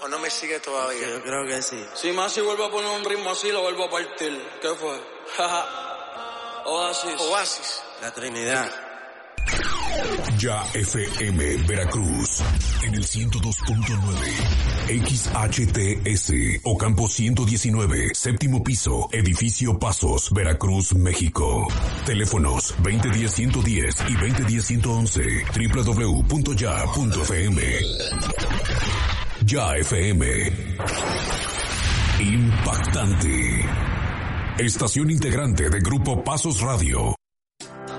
no me sigue todavía. Yo creo que sí. Si Masi vuelve a poner un ritmo así, lo vuelvo a partir. ¿Qué fue? Oasis. La Trinidad. Ya FM Veracruz en el 102.9 XHTS Ocampo 119 séptimo piso edificio Pasos Veracruz México. Teléfonos 2010-110 y 2010-111 www.ya.fm. Ya FM. Impactante. Estación integrante de Grupo Pasos Radio.